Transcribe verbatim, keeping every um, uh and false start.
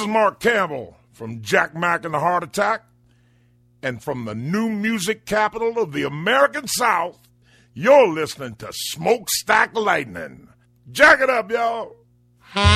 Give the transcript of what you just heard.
is Mark Campbell from Jack Mack and the Heart Attack. And from the new music capital of the American South, you're listening to Smokestack Lightning. Jack it up, y'all.